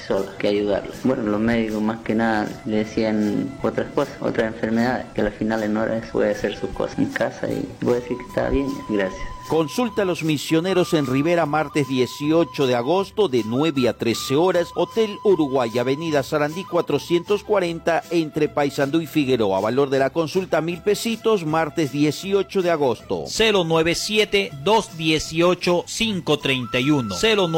sola que ayudarla. Bueno, los médicos más que nada le decían otras cosas, otras enfermedades, que al final en horas puede hacer sus cosas en casa y voy a decir que está bien, gracias. Consulta a los misioneros en Rivera martes 18 de agosto de 9 a 13 horas. Hotel Uruguay, Avenida Sarandí 440 entre Paysandú y Figueroa. Valor de la consulta 1.000 pesitos martes 18 de agosto. 097-218-531.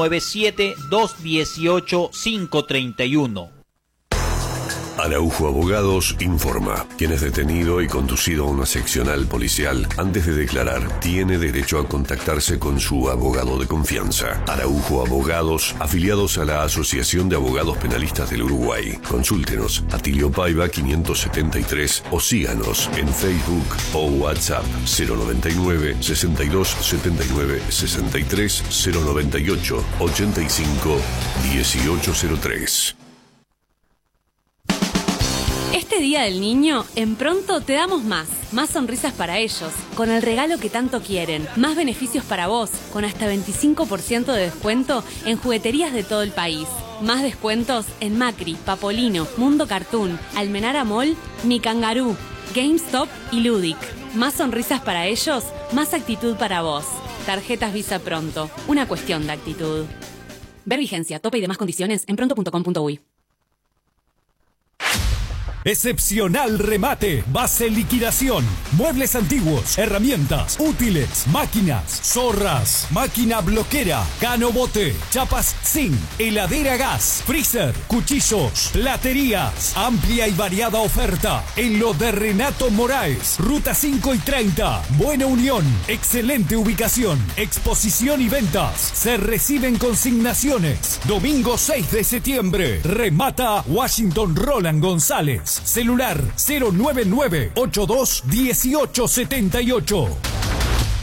097-218-531. Araujo Abogados informa. Quien es detenido y conducido a una seccional policial antes de declarar tiene derecho a contactarse con su abogado de confianza. Araujo Abogados, afiliados a la Asociación de Abogados Penalistas del Uruguay. Consúltenos Atilio Paiva 573 o síganos en Facebook o WhatsApp 099 62 79 63 098 85 1803. Este Día del Niño, en Pronto te damos más sonrisas para ellos, con el regalo que tanto quieren, más beneficios para vos, con hasta 25% de descuento en jugueterías de todo el país, más descuentos en Macri, Papolino, Mundo Cartoon, Almenara Mall, Mi Kangaroo, GameStop y Ludic. Más sonrisas para ellos, más actitud para vos. Tarjetas Visa Pronto, una cuestión de actitud. Ver vigencia, tope y demás condiciones en pronto.com.uy. Excepcional remate, base liquidación, muebles antiguos, herramientas, útiles, máquinas, zorras, máquina bloquera, cano bote, chapas zinc, heladera gas, freezer, cuchillos, platerías, amplia y variada oferta en lo de Renato Moraes, Ruta 5 y 30, Buena Unión, excelente ubicación, exposición y ventas, se reciben consignaciones, domingo 6 de septiembre, remata Washington Roland González. Celular 099-82-1878.